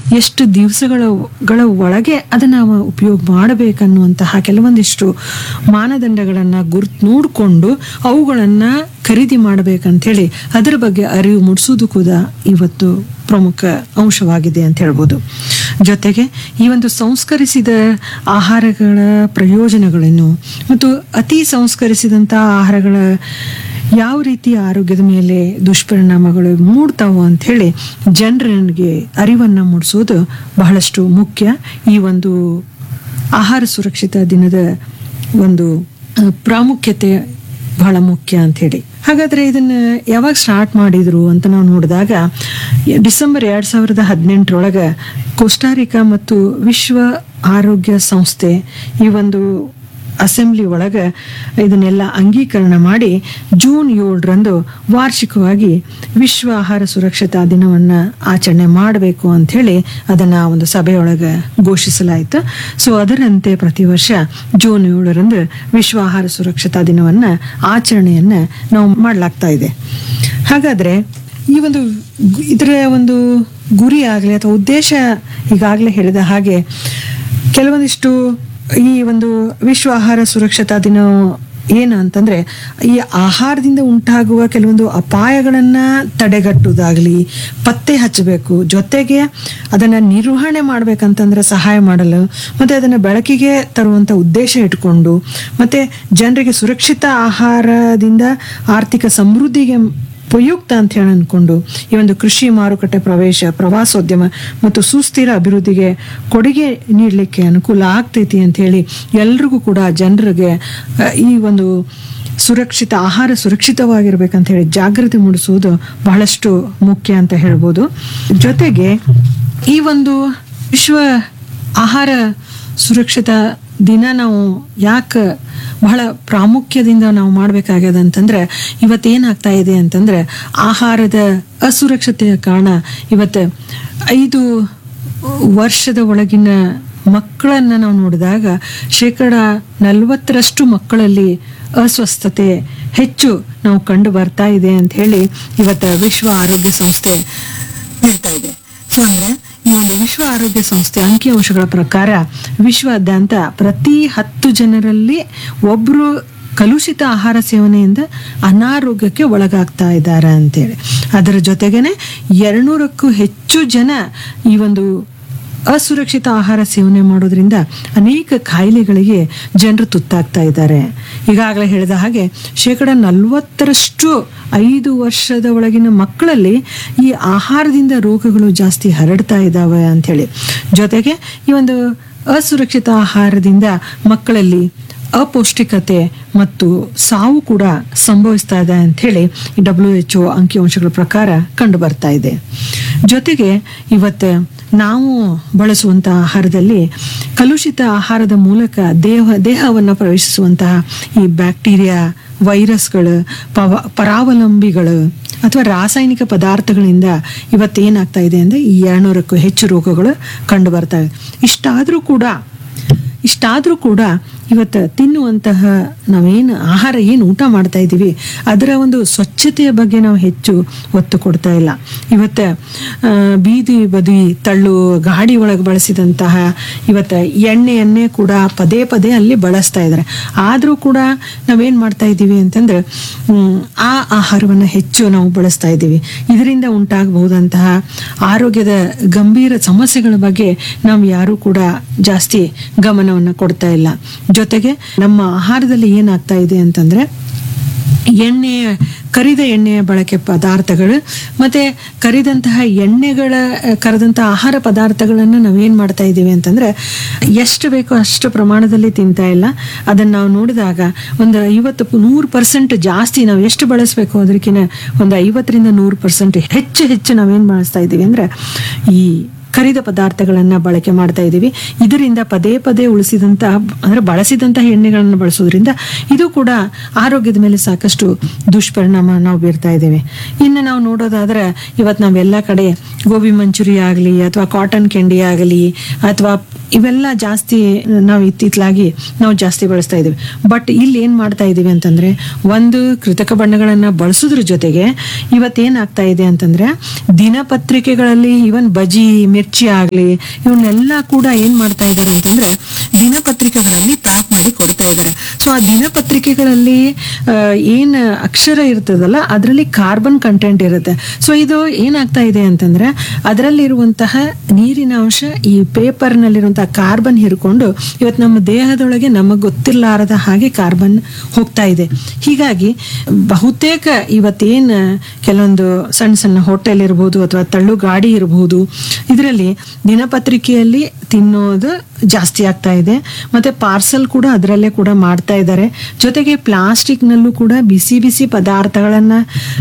ಎಷ್ಟು ದಿವಸಗಳ ಒಳಗೆ ಅದನ್ನ ನಾವು ಉಪಯೋಗ ಮಾಡಬೇಕನ್ನುವಂತಹ ಕೆಲವೊಂದಿಷ್ಟು ಮಾನದಂಡಗಳನ್ನ ನೋಡಿಕೊಂಡು ಅವುಗಳನ್ನ ಖರೀದಿ ಮಾಡಬೇಕಂತೇಳಿ ಅದರ ಬಗ್ಗೆ ಅರಿವು ಮೂಡಿಸೋದು ಕೂಡ ಇವತ್ತು ಪ್ರಮುಖ ಅಂಶವಾಗಿದೆ ಅಂತ ಹೇಳ್ಬೋದು. ಜೊತೆಗೆ ಈ ಒಂದು ಸಂಸ್ಕರಿಸಿದ ಆಹಾರಗಳ ಪ್ರಯೋಜನಗಳನ್ನು ಮತ್ತು ಅತಿ ಸಂಸ್ಕರಿಸಿದಂತಹ ಆಹಾರಗಳ ಯಾವ ರೀತಿ ಆರೋಗ್ಯದ ಮೇಲೆ ದುಷ್ಪರಿಣಾಮಗಳು ಮೂಡ್ತಾವು ಅಂತ ಹೇಳಿ ಜನರಿಗೆ ಅರಿವನ್ನು ಮೂಡಿಸೋದು ಬಹಳಷ್ಟು ಮುಖ್ಯ. ಈ ಒಂದು ಆಹಾರ ಸುರಕ್ಷಿತ ದಿನದ ಒಂದು ಪ್ರಾಮುಖ್ಯತೆ ಬಹಳ ಮುಖ್ಯ ಅಂತ ಹೇಳಿ. ಹಾಗಾದ್ರೆ ಇದನ್ನ ಯಾವಾಗ ಸ್ಟಾರ್ಟ್ ಮಾಡಿದ್ರು ಅಂತ ನಾವು ನೋಡಿದಾಗ ಡಿಸೆಂಬರ್ 2018 ಕೋಸ್ಟಾರಿಕಾ ಮತ್ತು ವಿಶ್ವ ಆರೋಗ್ಯ ಸಂಸ್ಥೆ ಈ ಒಂದು ಅಸೆಂಬ್ಲಿ ಒಳಗೆ ಇದನ್ನೆಲ್ಲ ಅಂಗೀಕರಣ ಮಾಡಿ ಜೂನ್ 7 ವಾರ್ಷಿಕವಾಗಿ ವಿಶ್ವ ಆಹಾರ ಸುರಕ್ಷತಾ ದಿನವನ್ನ ಆಚರಣೆ ಮಾಡಬೇಕು ಅಂತ ಹೇಳಿ ಅದನ್ನ ಒಂದು ಸಭೆಯೊಳಗೆ ಘೋಷಿಸಲಾಯಿತು. ಸೊ ಅದರಂತೆ ಪ್ರತಿ ವರ್ಷ ಜೂನ್ 7 ವಿಶ್ವ ಆಹಾರ ಸುರಕ್ಷತಾ ದಿನವನ್ನ ಆಚರಣೆಯನ್ನ ನಾವು ಮಾಡಲಾಗ್ತಾ ಇದೆ. ಹಾಗಾದ್ರೆ ಈ ಒಂದು ಇದರ ಒಂದು ಗುರಿ ಆಗಲಿ ಅಥವಾ ಉದ್ದೇಶ ಈಗಾಗಲೇ ಹೇಳಿದ ಹಾಗೆ ಕೆಲವೊಂದಿಷ್ಟು ಈ ಒಂದು ವಿಶ್ವ ಆಹಾರ ಸುರಕ್ಷತಾ ದಿನ ಏನು ಅಂತಂದ್ರೆ ಈ ಆಹಾರದಿಂದ ಉಂಟಾಗುವ ಕೆಲವೊಂದು ಅಪಾಯಗಳನ್ನ ತಡೆಗಟ್ಟುವುದಾಗ್ಲಿ, ಪತ್ತೆ ಹಚ್ಚಬೇಕು, ಜೊತೆಗೆ ಅದನ್ನ ನಿರ್ವಹಣೆ ಮಾಡ್ಬೇಕಂತಂದ್ರೆ ಸಹಾಯ ಮಾಡಲು ಮತ್ತೆ ಅದನ್ನ ಬೆಳಕಿಗೆ ತರುವಂತ ಉದ್ದೇಶ ಇಟ್ಕೊಂಡು ಮತ್ತೆ ಜನರಿಗೆ ಸುರಕ್ಷಿತ ಆಹಾರದಿಂದ ಆರ್ಥಿಕ ಸಮೃದ್ಧಿಗೆ ಉಪಯುಕ್ತ ಅಂತ ಹೇಳಿ ಅನ್ಕೊಂಡು ಈ ಒಂದು ಕೃಷಿ ಮಾರುಕಟ್ಟೆ ಪ್ರವೇಶ, ಪ್ರವಾಸೋದ್ಯಮ ಮತ್ತು ಸುಸ್ಥಿರ ಅಭಿವೃದ್ಧಿಗೆ ಕೊಡುಗೆ ನೀಡಲಿಕ್ಕೆ ಅನುಕೂಲ ಆಗ್ತೈತಿ ಅಂತ ಹೇಳಿ ಎಲ್ರಿಗೂ ಕೂಡ ಜನರಿಗೆ ಈ ಒಂದು ಸುರಕ್ಷಿತ ಆಹಾರ ಸುರಕ್ಷಿತವಾಗಿರ್ಬೇಕಂತ ಹೇಳಿ ಜಾಗೃತಿ ಮೂಡಿಸುವುದು ಬಹಳಷ್ಟು ಮುಖ್ಯ ಅಂತ ಹೇಳ್ಬೋದು. ಜೊತೆಗೆ ಈ ಒಂದು ವಿಶ್ವ ಆಹಾರ ಸುರಕ್ಷಿತ ದಿನ ನಾವು ಯಾಕೆ ಬಹಳ ಪ್ರಾಮುಖ್ಯದಿಂದ ನಾವು ಮಾಡಬೇಕಾಗ್ಯದ ಅಂತಂದ್ರೆ ಇವತ್ತೇನಾಗ್ತಾ ಇದೆ ಅಂತಂದ್ರೆ ಆಹಾರದ ಅಸುರಕ್ಷತೆಯ ಕಾರಣ ಇವತ್ತು 5 ವರ್ಷದ ಒಳಗಿನ ಮಕ್ಕಳನ್ನ ನಾವು ನೋಡಿದಾಗ 40% ಮಕ್ಕಳಲ್ಲಿ ಅಸ್ವಸ್ಥತೆ ಹೆಚ್ಚು ನಾವು ಕಂಡು ಬರ್ತಾ ಇದೆ ಅಂತ ಹೇಳಿ ಇವತ್ತು ವಿಶ್ವ ಆರೋಗ್ಯ ಸಂಸ್ಥೆ ಹೇಳ್ತಾ ಇದೆ. ಸೊ ಅಂದ್ರೆ ಈ ಒಂದು ವಿಶ್ವ ಆರೋಗ್ಯ ಸಂಸ್ಥೆ ಅಂಕಿಅಂಶಗಳ ಪ್ರಕಾರ ವಿಶ್ವಾದ್ಯಂತ ಪ್ರತಿ 10 ಜನರಲ್ಲಿ ಒಬ್ರು ಕಲುಷಿತ ಆಹಾರ ಸೇವನೆಯಿಂದ ಅನಾರೋಗ್ಯಕ್ಕೆ ಒಳಗಾಗ್ತಾ ಇದ್ದಾರೆ ಅಂತೇಳಿ. ಅದರ ಜೊತೆಗೇನೆ 200ಕ್ಕೂ ಹೆಚ್ಚು ಜನ ಈ ಒಂದು ಅಸುರಕ್ಷಿತ ಆಹಾರ ಸೇವನೆ ಮಾಡೋದ್ರಿಂದ ಅನೇಕ ಕಾಯಿಲೆಗಳಿಗೆ ಜನರು ತುತ್ತಾಗ್ತಾ ಇದ್ದಾರೆ. ಈಗಾಗಲೇ ಹೇಳಿದ ಹಾಗೆ 40% 5 ವರ್ಷದ ಒಳಗಿನ ಮಕ್ಕಳಲ್ಲಿ ಈ ಆಹಾರದಿಂದ ರೋಗಗಳು ಜಾಸ್ತಿ ಹರಡ್ತಾ ಇದ್ದಾವೆ ಅಂಥೇಳಿ. ಜೊತೆಗೆ ಈ ಒಂದು ಅಸುರಕ್ಷಿತ ಆಹಾರದಿಂದ ಮಕ್ಕಳಲ್ಲಿ ಅಪೌಷ್ಟಿಕತೆ ಮತ್ತು ಸಾವು ಕೂಡ ಸಂಭವಿಸ್ತಾ ಇದೆ ಅಂತ ಹೇಳಿ WHO ಅಂಕಿಅಂಶಗಳ ಪ್ರಕಾರ ಕಂಡು ಬರ್ತಾ ಇದೆ. ಜೊತೆಗೆ ಇವತ್ತು ನಾವು ಬಳಸುವಂತ ಆಹಾರದಲ್ಲಿ ಕಲುಷಿತ ಆಹಾರದ ಮೂಲಕ ದೇಹವನ್ನು ಪ್ರವೇಶಿಸುವಂತಹ ಈ ಬ್ಯಾಕ್ಟೀರಿಯಾ, ವೈರಸ್ಗಳು, ಪರಾವಲಂಬಿಗಳು ಅಥವಾ ರಾಸಾಯನಿಕ ಪದಾರ್ಥಗಳಿಂದ ಇವತ್ತೇನಾಗ್ತಾ ಇದೆ ಅಂದ್ರೆ ಈ 200ಕ್ಕೂ ಹೆಚ್ಚು ರೋಗಗಳು ಕಂಡು ಬರ್ತವೆ. ಇಷ್ಟಾದ್ರೂ ಕೂಡ ಇವತ್ತು ತಿನ್ನುವಂತಹ ನಾವೇನು ಆಹಾರ ಏನು ಊಟ ಮಾಡ್ತಾ ಇದ್ದೀವಿ ಅದರ ಒಂದು ಸ್ವಚ್ಛತೆಯ ಬಗ್ಗೆ ನಾವು ಹೆಚ್ಚು ಒತ್ತು ಕೊಡ್ತಾ ಇಲ್ಲ. ಇವತ್ತು ಬೀದಿ ಬದಿ ತಳ್ಳು ಗಾಡಿ ಒಳಗೆ ಬಳಸಿದಂತಹ ಇವತ್ತು ಎಣ್ಣೆಯನ್ನೇ ಕೂಡ ಪದೇ ಪದೇ ಅಲ್ಲಿ ಬಳಸ್ತಾ ಇದ್ದಾರೆ. ಆದರೂ ಕೂಡ ನಾವೇನು ಮಾಡ್ತಾ ಇದ್ದೀವಿ ಅಂತಂದ್ರೆ ಆ ಆಹಾರವನ್ನು ಹೆಚ್ಚು ನಾವು ಬಳಸ್ತಾ ಇದ್ದೀವಿ. ಇದರಿಂದ ಉಂಟಾಗಬಹುದಂತಹ ಆರೋಗ್ಯದ ಗಂಭೀರ ಸಮಸ್ಯೆಗಳ ಬಗ್ಗೆ ನಾವು ಯಾರೂ ಕೂಡ ಜಾಸ್ತಿ ಗಮನವನ್ನು ಕೊಡ್ತಾ ಇಲ್ಲ. ಜೊತೆಗೆ ನಮ್ಮ ಆಹಾರದಲ್ಲಿ ಏನಾಗ್ತಾ ಇದೆ ಅಂತಂದ್ರೆ ಕರಿದ ಎಣ್ಣೆಯ ಬಳಕೆ ಪದಾರ್ಥಗಳು ಮತ್ತೆ ಕರೆದಂತಹ ಆಹಾರ ಪದಾರ್ಥಗಳನ್ನ ನಾವೇನ್ ಮಾಡ್ತಾ ಇದ್ದೀವಿ ಅಂತಂದ್ರೆ ಎಷ್ಟು ಬೇಕೋ ಅಷ್ಟು ಪ್ರಮಾಣದಲ್ಲಿ ತಿಂತಾ ಇಲ್ಲ. ಅದನ್ನ ನಾವು ನೋಡಿದಾಗ ಒಂದು 50-100% ಜಾಸ್ತಿ ನಾವು ಎಷ್ಟು ಬಳಸಬೇಕು ಅದಕ್ಕಿಂತ ಒಂದು 50-100% ಹೆಚ್ಚು ನಾವೇನ್ ಬಳಸ್ತಾ ಇದ್ದೀವಿ ಅಂದ್ರೆ ಈ ಕರಿದ ಪದಾರ್ಥಗಳನ್ನ ಬಳಕೆ ಮಾಡ್ತಾ ಇದ್ದೀವಿ. ಇದರಿಂದ ಪದೇ ಪದೇ ಬಳಸಿದಂತಹ ಎಣ್ಣೆಗಳನ್ನು ಬಳಸೋದ್ರಿಂದ ಇದು ಕೂಡ ಆರೋಗ್ಯದ ಮೇಲೆ ಸಾಕಷ್ಟು ದುಷ್ಪರಿಣಾಮ ನಾವು ಬೀರ್ತಾ ಇದ್ದೇವೆ. ಇನ್ನು ನಾವು ನೋಡೋದಾದ್ರೆ ಇವತ್ತು ನಾವೆಲ್ಲ ಕಡೆ ಗೋಬಿ ಮಂಚೂರಿ ಆಗಲಿ ಅಥವಾ ಕಾಟನ್ ಕ್ಯಾಂಡಿ ಆಗಲಿ ಅಥವಾ ಇವೆಲ್ಲ ಜಾಸ್ತಿ ನಾವು ಇತ್ತಿತ್ತಲಾಗಿ ನಾವು ಜಾಸ್ತಿ ಬಳಸ್ತಾ ಇದೀವಿ. ಬಟ್ ಇಲ್ಲಿ ಏನ್ ಮಾಡ್ತಾ ಇದೀವಿ ಅಂತಂದ್ರೆ, ಒಂದು ಕೃತಕ ಬಣ್ಣಗಳನ್ನ ಬಳಸೋದ್ರ ಜೊತೆಗೆ ಇವತ್ತೇನಾಗ್ತಾ ಇದೆ ಅಂತಂದ್ರೆ, ದಿನಪತ್ರಿಕೆಗಳಲ್ಲಿ ಇವನ್ ಬಜಿ ಮಿರ್ಚಿ ಆಗ್ಲಿ ಇವನ್ನೆಲ್ಲ ಕೂಡ ಏನ್ ಮಾಡ್ತಾ ಇದ್ದಾರೆ ಅಂತಂದ್ರೆ ದಿನಪತ್ರಿಕೆಗಳಲ್ಲಿ ಪ್ಯಾಕ್ ಮಾಡಿ ಕೊಡ್ತಾ ಇದ್ದಾರೆ. ಸೊ ಆ ದಿನಪತ್ರಿಕೆಗಳಲ್ಲಿ ಏನ್ ಅಕ್ಷರ ಇರ್ತದಲ್ಲ ಅದರಲ್ಲಿ ಕಾರ್ಬನ್ ಕಂಟೆಂಟ್ ಇರುತ್ತೆ. ಸೊ ಇದು ಏನಾಗ್ತಾ ಇದೆ ಅಂತಂದ್ರೆ ಅದರಲ್ಲಿರುವಂತಹ ನೀರಿನ ಅಂಶ ಈ ಪೇಪರ್ ನಲ್ಲಿರುವಂತಹ ಕಾರ್ಬನ್ ಹಿರ್ಕೊಂಡು ಇವತ್ತು ನಮ್ಮ ದೇಹದೊಳಗೆ ನಮಗೆ ಗೊತ್ತಿರಲಾರದ ಹಾಗೆ ಕಾರ್ಬನ್ ಹೋಗ್ತಾ ಇದೆ. ಹೀಗಾಗಿ ಬಹುತೇಕ ಇವತ್ತೇನ್ ಕೆಲವೊಂದು ಸಣ್ಣ ಸಣ್ಣ ಹೋಟೆಲ್ ಇರ್ಬೋದು ಅಥವಾ ತಳ್ಳು ಗಾಡಿ ಇರಬಹುದು, ಇದರಲ್ಲಿ ದಿನಪತ್ರಿಕೆಯಲ್ಲಿ ತಿನ್ನೋದು ಜಾಸ್ತಿ ಆಗ್ತಾ ಇದೆ. ಮತ್ತೆ ಪಾರ್ಸಲ್ ಕೂಡ ಅದರಲ್ಲೇ ಕೂಡ ಮಾಡ್ತಾ ಇದ್ದಾರೆ. ಜೊತೆಗೆ ಪ್ಲಾಸ್ಟಿಕ್ ನಲ್ಲೂ ಕೂಡ ಬಿಸಿ ಬಿಸಿ ಪದಾರ್ಥಗಳನ್ನ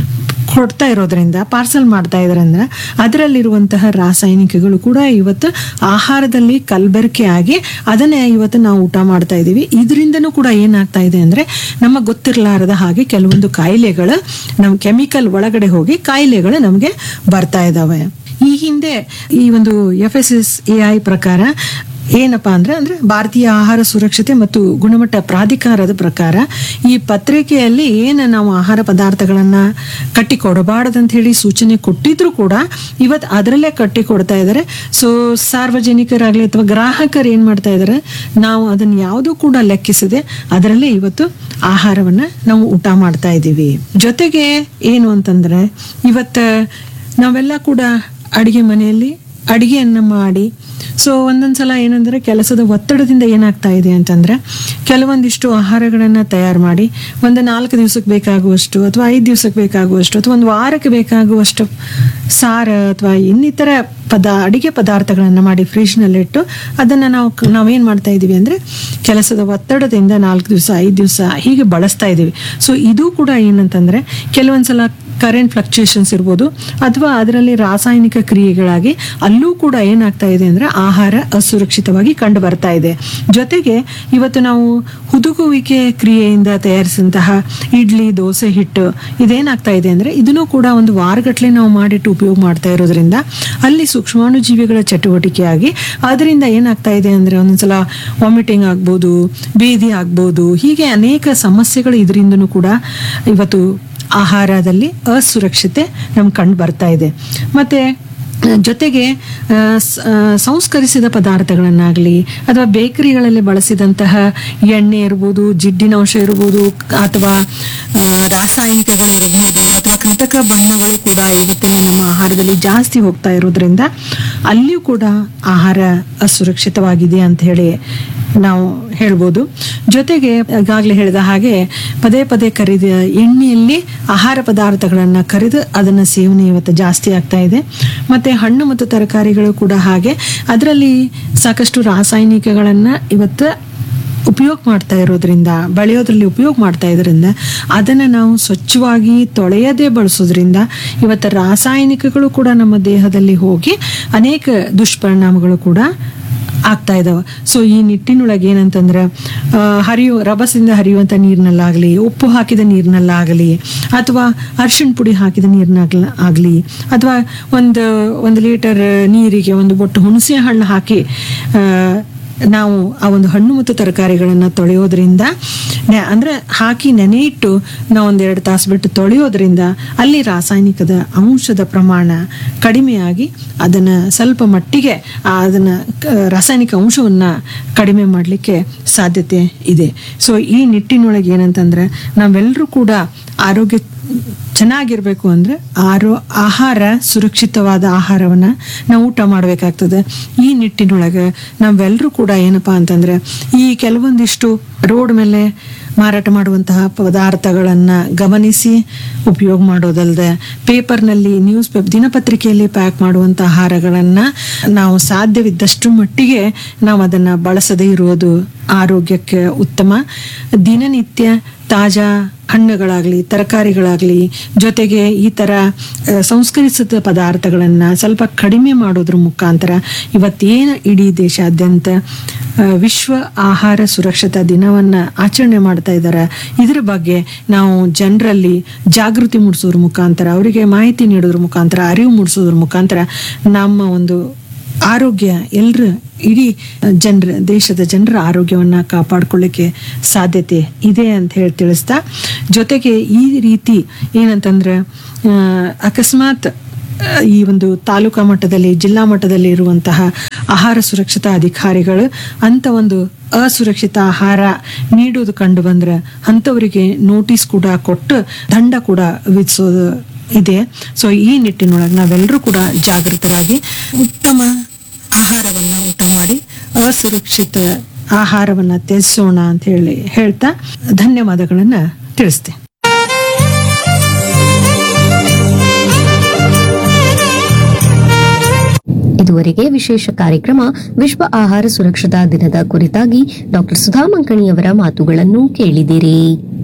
ಕೊಡ್ತಾ ಇರೋದ್ರಿಂದ, ಪಾರ್ಸಲ್ ಮಾಡ್ತಾ ಇದ್ರಿಂದ ಅದರಲ್ಲಿರುವಂತಹ ರಾಸಾಯನಿಕಗಳು ಕೂಡ ಇವತ್ತು ಆಹಾರದಲ್ಲಿ ಕಲಬೆರಕೆ ಆಗಿ ಅದನ್ನೇ ಇವತ್ತು ನಾವು ಊಟ ಮಾಡ್ತಾ ಇದ್ದೀವಿ. ಇದರಿಂದನೂ ಕೂಡ ಏನಾಗ್ತಾ ಇದೆ ಅಂದ್ರೆ ನಮಗೆ ಗೊತ್ತಿರಲಾರದ ಹಾಗೆ ಕೆಲವೊಂದು ಕಾಯಿಲೆಗಳು ನಮ್ಮ ಕೆಮಿಕಲ್ ಒಳಗಡೆ ಹೋಗಿ ಕಾಯಿಲೆಗಳು ನಮಗೆ ಬರ್ತಾ ಇದಾವೆ. ಈ ಹಿಂದೆ ಈ ಒಂದು FSSAI ಪ್ರಕಾರ ಏನಪ್ಪಾ ಅಂದ್ರೆ ಭಾರತೀಯ ಆಹಾರ ಸುರಕ್ಷತೆ ಮತ್ತು ಗುಣಮಟ್ಟ ಪ್ರಾಧಿಕಾರದ ಪ್ರಕಾರ ಈ ಪತ್ರಿಕೆಯಲ್ಲಿ ಏನು ನಾವು ಆಹಾರ ಪದಾರ್ಥಗಳನ್ನ ಕಟ್ಟಿ ಕೊಡಬಾರದಂತ ಹೇಳಿ ಸೂಚನೆ ಕೊಟ್ಟಿದ್ರು ಕೂಡ ಇವತ್ತು ಅದರಲ್ಲೇ ಕಟ್ಟಿ ಕೊಡ್ತಾ ಇದ್ದಾರೆ. ಸೊ ಸಾರ್ವಜನಿಕರಾಗ್ಲಿ ಅಥವಾ ಗ್ರಾಹಕರು ಏನ್ ಮಾಡ್ತಾ ಇದ್ದಾರೆ, ನಾವು ಅದನ್ನ ಯಾವುದೂ ಕೂಡ ಲೆಕ್ಕಿಸದೆ ಅದರಲ್ಲೇ ಇವತ್ತು ಆಹಾರವನ್ನ ನಾವು ಊಟ ಮಾಡ್ತಾ ಇದ್ದೀವಿ. ಜೊತೆಗೆ ಏನು ಅಂತಂದ್ರೆ ಇವತ್ತು ನಾವೆಲ್ಲ ಕೂಡ ಅಡಿಗೆ ಮನೆಯಲ್ಲಿ ಅಡಿಗೆಯನ್ನ ಮಾಡಿ, ಸೊ ಒಂದೊಂದ್ಸಲ ಏನಂದ್ರೆ ಕೆಲಸದ ಒತ್ತಡದಿಂದ ಏನಾಗ್ತಾ ಇದೆ ಅಂತಂದ್ರೆ ಕೆಲವೊಂದಿಷ್ಟು ಆಹಾರಗಳನ್ನ ತಯಾರು ಮಾಡಿ ಒಂದು 4 ದಿವಸಕ್ಕೆ ಬೇಕಾಗುವಷ್ಟು ಅಥವಾ 5 ದಿವಸಕ್ಕೆ ಬೇಕಾಗುವಷ್ಟು ಅಥವಾ ಒಂದು ವಾರಕ್ಕೆ ಬೇಕಾಗುವಷ್ಟು ಸಾರ ಅಥವಾ ಇನ್ನಿತರ ಅಡಿಗೆ ಪದಾರ್ಥಗಳನ್ನ ಮಾಡಿ ಫ್ರಿಜ್ ನಲ್ಲಿ ಇಟ್ಟು ಅದನ್ನ ನಾವೇನ್ ಮಾಡ್ತಾ ಇದೀವಿ ಅಂದ್ರೆ ಕೆಲಸದ ಒತ್ತಡದಿಂದ 4 ದಿವಸ 5 ದಿವಸ ಹೀಗೆ ಬಳಸ್ತಾ ಇದೀವಿ. ಸೊ ಇದು ಕೂಡ ಏನಂತಂದ್ರೆ ಕೆಲವೊಂದ್ಸಲ ಕರೆಂಟ್ ಫ್ಲಕ್ಚುಯೇಷನ್ಸ್ ಇರ್ಬೋದು ಅಥವಾ ಅದರಲ್ಲಿ ರಾಸಾಯನಿಕ ಕ್ರಿಯೆಗಳಾಗಿ ಅಲ್ಲೂ ಕೂಡ ಏನಾಗ್ತಾ ಇದೆ ಅಂದ್ರೆ ಆಹಾರ ಅಸುರಕ್ಷಿತವಾಗಿ ಕಂಡು ಬರ್ತಾ ಇದೆ. ಜೊತೆಗೆ ಇವತ್ತು ನಾವು ಹುದುಗುವಿಕೆ ಕ್ರಿಯೆಯಿಂದ ತಯಾರಿಸಿದಂತಹ ಇಡ್ಲಿ ದೋಸೆ ಹಿಟ್ಟು ಇದೇನಾಗ್ತಾ ಇದೆ ಅಂದ್ರೆ ಇದನ್ನು ಕೂಡ ಒಂದು ವಾರಗಟ್ಲೆ ನಾವು ಮಾಡಿಟ್ಟು ಉಪಯೋಗ ಮಾಡ್ತಾ ಇರೋದ್ರಿಂದ ಅಲ್ಲಿ ಸೂಕ್ಷ್ಮಾಣುಜೀವಿಗಳ ಚಟುವಟಿಕೆಯಾಗಿ ಅದರಿಂದ ಏನಾಗ್ತಾ ಇದೆ ಅಂದ್ರೆ ಒಂದೊಂದ್ಸಲ ವಾಮಿಟಿಂಗ್ ಆಗ್ಬೋದು, ಬೇದಿ ಆಗ್ಬೋದು, ಹೀಗೆ ಅನೇಕ ಸಮಸ್ಯೆಗಳು ಇದರಿಂದನೂ ಕೂಡ ಇವತ್ತು ಆಹಾರದಲ್ಲಿ ಅಸುರಕ್ಷತೆ ನಮ್ಗೆ ಕಂಡು ಬರ್ತಾ ಇದೆ. ಮತ್ತೆ ಜೊತೆಗೆ ಸಂಸ್ಕರಿಸಿದ ಪದಾರ್ಥಗಳನ್ನಾಗ್ಲಿ ಅಥವಾ ಬೇಕರಿಗಳಲ್ಲಿ ಬಳಸಿದಂತಹ ಎಣ್ಣೆ ಇರ್ಬೋದು, ಜಿಡ್ಡಿನ ಅಂಶ ಇರ್ಬೋದು ಅಥವಾ ರಾಸಾಯನಿಕಗಳು ಇರ್ಬೋದು ಅಥವಾ ಕೃತಕ ಬಣ್ಣಗಳು ಕೂಡ ಇವತ್ತಿನ ನಮ್ಮ ಆಹಾರದಲ್ಲಿ ಜಾಸ್ತಿ ಹೋಗ್ತಾ ಇರೋದ್ರಿಂದ ಅಲ್ಲಿಯೂ ಕೂಡ ಆಹಾರ ಅಸುರಕ್ಷಿತವಾಗಿದೆ ಅಂತ ಹೇಳಿ ನಾವು ಹೇಳ್ಬೋದು. ಜೊತೆಗೆ ಈಗಾಗಲೇ ಹೇಳಿದ ಹಾಗೆ ಪದೇ ಪದೇ ಕರಿದ ಎಣ್ಣೆಯಲ್ಲಿ ಆಹಾರ ಪದಾರ್ಥಗಳನ್ನ ಕರೆದು ಅದನ್ನ ಸೇವನೆ ಇವತ್ತು ಜಾಸ್ತಿ ಆಗ್ತಾ ಇದೆ. ಮತ್ತೆ ಹಣ್ಣು ಮತ್ತು ತರಕಾರಿಗಳು ಕೂಡ ಹಾಗೆ ಅದರಲ್ಲಿ ಸಾಕಷ್ಟು ರಾಸಾಯನಿಕಗಳನ್ನ ಇವತ್ತು ಉಪಯೋಗ ಮಾಡ್ತಾ ಇರೋದ್ರಿಂದ, ಬೆಳೆಯೋದ್ರಲ್ಲಿ ಉಪಯೋಗ ಮಾಡ್ತಾ ಇದ್ರಿಂದ ಅದನ್ನ ನಾವು ಸ್ವಚ್ಛವಾಗಿ ತೊಳೆಯದೇ ಬಳಸೋದ್ರಿಂದ ಇವತ್ತು ರಾಸಾಯನಿಕಗಳು ಕೂಡ ನಮ್ಮ ದೇಹದಲ್ಲಿ ಹೋಗಿ ಅನೇಕ ದುಷ್ಪರಿಣಾಮಗಳು ಕೂಡ ಆಗ್ತಾ ಇದಾವೆ. ಸೊ ಈ ನಿಟ್ಟಿನೊಳಗೆ ಏನಂತಂದ್ರೆ ರಭಸದಿಂದ ಹರಿಯುವಂತ ನೀರಿನಲ್ಲಾಗ್ಲಿ, ಉಪ್ಪು ಹಾಕಿದ ನೀರಿನಲ್ಲಾಗಲಿ ಅಥವಾ ಅರಿಶಿಣ ಪುಡಿ ಹಾಕಿದ ನೀರಿನಾಗ್ಲಿ ಅಥವಾ ಒಂದು ಲೀಟರ್ ನೀರಿಗೆ ಒಂದು ಬೊಟ್ಟು ಹುಣಸೆ ಹಣ್ಣು ಹಾಕಿ ನಾವು ಆ ಒಂದು ಹಣ್ಣು ಮತ್ತು ತರಕಾರಿಗಳನ್ನ ತೊಳೆಯೋದ್ರಿಂದ ಅಂದ್ರೆ ಹಾಕಿ ನೆನೆ ಇಟ್ಟು ನಾವು 1-2 ತಾಸು ಬಿಟ್ಟು ತೊಳೆಯೋದ್ರಿಂದ ಅಲ್ಲಿ ರಾಸಾಯನಿಕದ ಅಂಶದ ಪ್ರಮಾಣ ಕಡಿಮೆಯಾಗಿ ಅದನ್ನ ಸ್ವಲ್ಪ ಮಟ್ಟಿಗೆ ಅದನ್ನ ರಾಸಾಯನಿಕ ಅಂಶವನ್ನ ಕಡಿಮೆ ಮಾಡಲಿಕ್ಕೆ ಸಾಧ್ಯತೆ ಇದೆ. ಸೊ ಈ ನಿಟ್ಟಿನೊಳಗೆ ಏನಂತಂದ್ರೆ ನಾವೆಲ್ಲರೂ ಕೂಡ ಆರೋಗ್ಯ ಚೆನ್ನಾಗಿರ್ಬೇಕು ಅಂದ್ರೆ ಆಹಾರ ಸುರಕ್ಷಿತವಾದ ಆಹಾರವನ್ನ ನಾವು ಊಟ ಮಾಡಬೇಕಾಗ್ತದೆ. ಈ ನಿಟ್ಟಿನೊಳಗೆ ನಾವೆಲ್ಲರೂ ಕೂಡ ಏನಪ್ಪಾ ಅಂತಂದ್ರೆ ಈ ಕೆಲವೊಂದಿಷ್ಟು ರೋಡ್ ಮೇಲೆ ಮಾರಾಟ ಮಾಡುವಂತಹ ಪದಾರ್ಥಗಳನ್ನ ಗಮನಿಸಿ ಉಪಯೋಗ ಮಾಡೋದಲ್ಲದೆ ಪೇಪರ್ನಲ್ಲಿ ದಿನಪತ್ರಿಕೆಯಲ್ಲಿ ಪ್ಯಾಕ್ ಮಾಡುವಂತಹ ಆಹಾರಗಳನ್ನ ನಾವು ಸಾಧ್ಯವಿದ್ದಷ್ಟು ಮಟ್ಟಿಗೆ ನಾವು ಅದನ್ನ ಬಳಸದೇ ಇರುವುದು ಆರೋಗ್ಯಕ್ಕೆ ಉತ್ತಮ. ದಿನನಿತ್ಯ ತಾಜಾ ಹಣ್ಣುಗಳಾಗ್ಲಿ ತರಕಾರಿಗಳಾಗ್ಲಿ ಜೊತೆಗೆ ಈ ತರ ಸಂಸ್ಕರಿಸಿದ ಪದಾರ್ಥಗಳನ್ನ ಸ್ವಲ್ಪ ಕಡಿಮೆ ಮಾಡೋದ್ರ ಮುಖಾಂತರ ಇವತ್ತೇನು ಇಡೀ ದೇಶಾದ್ಯಂತ ವಿಶ್ವ ಆಹಾರ ಸುರಕ್ಷತಾ ದಿನವನ್ನ ಆಚರಣೆ ಮಾಡ್ತಾ ಇದ್ದಾರೆ, ಇದ್ರ ಬಗ್ಗೆ ನಾವು ಜನರಲ್ಲಿ ಜಾಗೃತಿ ಮೂಡಿಸೋದ್ರ ಮುಖಾಂತರ, ಅವರಿಗೆ ಮಾಹಿತಿ ನೀಡೋದ್ರ ಮುಖಾಂತರ, ಅರಿವು ಮೂಡಿಸೋದ್ರ ಮುಖಾಂತರ ನಮ್ಮ ಒಂದು ಆರೋಗ್ಯ ಎಲ್ಲರ ಇಡೀ ದೇಶದ ಜನರ ಆರೋಗ್ಯವನ್ನ ಕಾಪಾಡ್ಕೊಳ್ಳಿಕ್ಕೆ ಸಾಧ್ಯತೆ ಇದೆ ಅಂತ ಹೇಳಿ ತಿಳಿಸ್ತಾ, ಜೊತೆಗೆ ಈ ರೀತಿ ಏನಂತಂದ್ರೆ ಅಕಸ್ಮಾತ್ ಈ ಒಂದು ತಾಲೂಕಾ ಮಟ್ಟದಲ್ಲಿ ಜಿಲ್ಲಾ ಮಟ್ಟದಲ್ಲಿ ಇರುವಂತಹ ಆಹಾರ ಸುರಕ್ಷತಾ ಅಧಿಕಾರಿಗಳು ಅಂತ ಒಂದು ಅಸುರಕ್ಷಿತ ಆಹಾರ ನೀಡೋದು ಕಂಡು ಬಂದ್ರೆ ಅಂಥವರಿಗೆ ನೋಟಿಸ್ ಕೂಡ ಕೊಟ್ಟು ದಂಡ ಕೂಡ ವಿಧಿಸೋದು ಇದೆ. ಸೊ ಈ ನಿಟ್ಟಿನೊಳಗೆ ನಾವೆಲ್ಲರೂ ಕೂಡ ಜಾಗೃತರಾಗಿ ಉತ್ತಮ ಆಹಾರವನ್ನ ಊಟ ಮಾಡಿ ಅಸುರಕ್ಷಿತ ಆಹಾರವನ್ನ ತ್ಯಜಿಸೋಣ ಅಂತ ಹೇಳಿ ಹೇಳ್ತಾ ಧನ್ಯವಾದಗಳನ್ನ ತಿಳಿಸ್ತೆ. ಇದುವರೆಗೆ ವಿಶೇಷ ಕಾರ್ಯಕ್ರಮ ವಿಶ್ವ ಆಹಾರ ಸುರಕ್ಷತಾ ದಿನದ ಕುರಿತಾಗಿ ಡಾಕ್ಟರ್ ಸುಧಾ ಮಂಕಣಿಯವರ ಮಾತುಗಳನ್ನು ಕೇಳಿದಿರಿ.